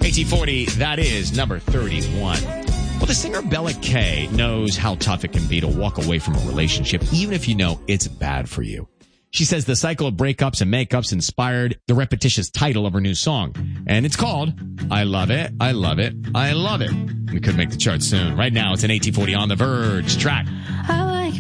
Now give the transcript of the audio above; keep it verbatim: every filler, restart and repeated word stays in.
A T forty, that is number thirty-one. Well, the singer Bella Kay knows how tough it can be to walk away from a relationship, even if you know it's bad for you. She says the cycle of breakups and makeups inspired the repetitious title of her new song. And it's called I Love It, I Love It, I Love It. We could make the chart soon. Right now, it's an A T forty On the Verge track. I